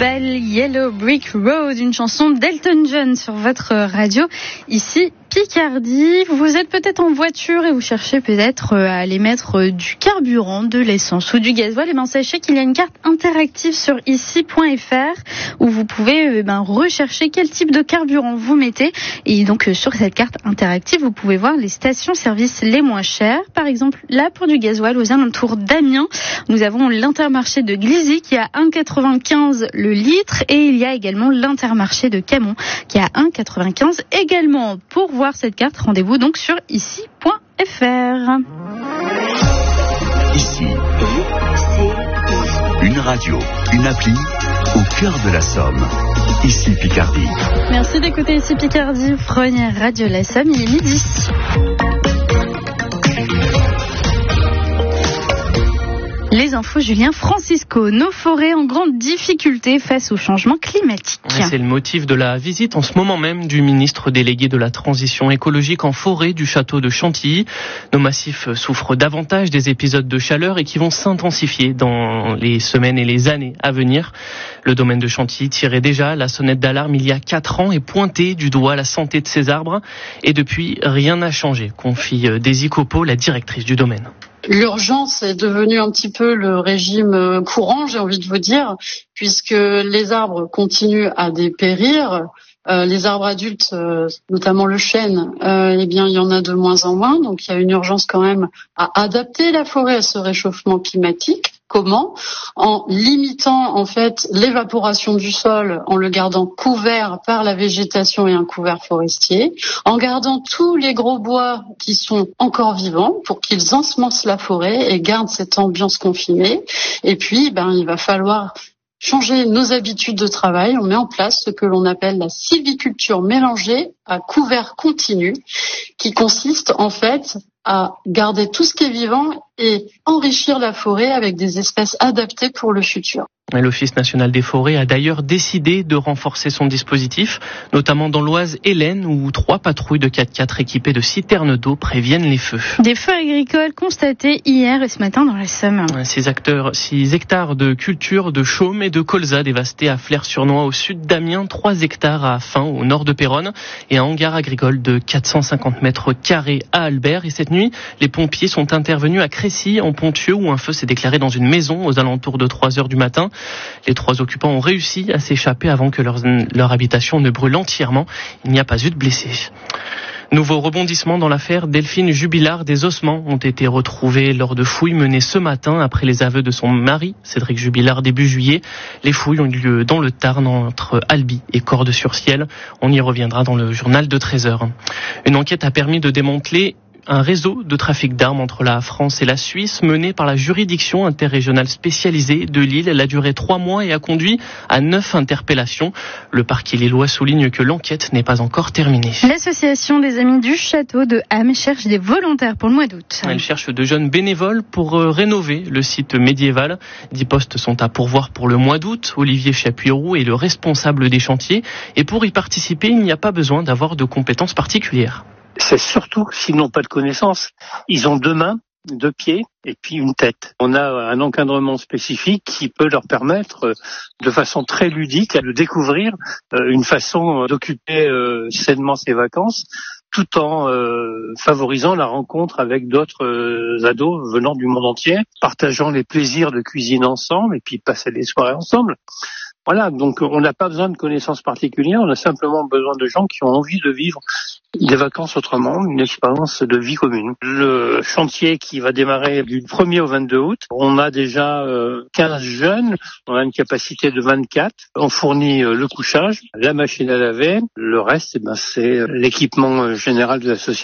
belle Yellow Brick Road, une chanson d'Elton John sur votre radio, ici Picardie. Vous êtes peut-être en voiture et vous cherchez peut-être à aller mettre du carburant, de l'essence ou du gasoil. Et sachez qu'il y a une carte interactive sur ici.fr où vous pouvez rechercher quel type de carburant vous mettez. Et donc sur cette carte interactive, vous pouvez voir les stations-service les moins chères. Par exemple, là pour du gasoil aux alentours d'Amiens, nous avons l'Intermarché de Glizy qui est à 1,95 le litre et il y a également l'Intermarché de Camon qui est à 1,95 également. Pour voir cette carte, rendez-vous donc sur ici.fr. Ici, une radio, une appli au cœur de la Somme. Ici Picardie. Merci d'écouter Ici Picardie, première radio de la Somme, il est midi. Les infos, Julien Francisco. Nos forêts en grande difficulté face au changement climatique. C'est le motif de la visite en ce moment même du ministre délégué de la transition écologique en forêt du château de Chantilly. Nos massifs souffrent davantage des épisodes de chaleur et qui vont s'intensifier dans les semaines et les années à venir. Le domaine de Chantilly tirait déjà la sonnette d'alarme il y a 4 ans et pointait du doigt la santé de ses arbres. Et depuis, rien n'a changé, confie Daisy Copeau, la directrice du domaine. L'urgence est devenue un petit peu le régime courant, j'ai envie de vous dire, puisque les arbres continuent à dépérir. Les arbres adultes, notamment le chêne, il y en a de moins en moins. Donc il y a une urgence quand même à adapter la forêt à ce réchauffement climatique. Comment ? En limitant en fait l'évaporation du sol, en le gardant couvert par la végétation et un couvert forestier, en gardant tous les gros bois qui sont encore vivants pour qu'ils ensemencent la forêt et gardent cette ambiance confinée. Et puis, il va falloir changer nos habitudes de travail. On met en place ce que l'on appelle la sylviculture mélangée à couvert continu, qui consiste en fait à garder tout ce qui est vivant et enrichir la forêt avec des espèces adaptées pour le futur. L'Office national des forêts a d'ailleurs décidé de renforcer son dispositif, notamment dans l'Oise et l'Aisne, où 3 patrouilles de 4x4 équipées de citernes d'eau préviennent les feux. Des feux agricoles constatés hier et ce matin dans la Somme. 6 hectares de culture de chaume et de colza dévastés à Flers-sur-Noix au sud d'Amiens, 3 hectares à Fain au nord de Péronne et un hangar agricole de 450 mètres carrés à Albert. Et cette nuit, les pompiers sont intervenus à Crécy, en Ponthieu, où un feu s'est déclaré dans une maison aux alentours de 3 heures du matin. Les 3 occupants ont réussi à s'échapper avant que leur habitation ne brûle entièrement. Il n'y a pas eu de blessés. Nouveau rebondissement dans l'affaire Delphine Jubilard. Des ossements ont été retrouvés lors de fouilles menées ce matin après les aveux de son mari, Cédric Jubilard, début juillet. Les fouilles ont eu lieu dans le Tarn entre Albi et Cordes-sur-Ciel. On y reviendra dans le journal de 13h. Une enquête a permis de démanteler un réseau de trafic d'armes entre la France et la Suisse mené par la juridiction interrégionale spécialisée de Lille. Elle a duré 3 mois et a conduit à 9 interpellations. Le parquet lillois souligne que l'enquête n'est pas encore terminée. L'association des Amis du Château de Ham cherche des volontaires pour le mois d'août. Elle cherche de jeunes bénévoles pour rénover le site médiéval. 10 postes sont à pourvoir pour le mois d'août. Olivier Chapuiroux est le responsable des chantiers. Et pour y participer, il n'y a pas besoin d'avoir de compétences particulières. C'est surtout s'ils n'ont pas de connaissances. Ils ont 2 mains, 2 pieds et puis une tête. On a un encadrement spécifique qui peut leur permettre de façon très ludique de découvrir une façon d'occuper sainement ses vacances tout en favorisant la rencontre avec d'autres ados venant du monde entier, partageant les plaisirs de cuisine ensemble et puis passer des soirées ensemble. Voilà, donc on n'a pas besoin de connaissances particulières, on a simplement besoin de gens qui ont envie de vivre des vacances autrement, une expérience de vie commune. Le chantier qui va démarrer du 1er au 22 août, on a déjà 15 jeunes, on a une capacité de 24. On fournit le couchage, la machine à laver, le reste c'est l'équipement général de l'association.